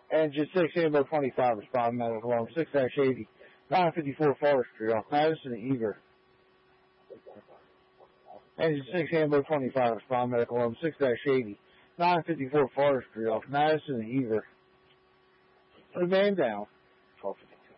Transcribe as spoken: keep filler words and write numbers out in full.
Engine six, Ambo twenty-five, respond medical alarm six eighty, nine fifty-four Forestry, off Madison Eager. Engine six, Ambo twenty-five, respond medical alarm six eighty, nine fifty-four Forestry, off Madison Eager. Put a man down.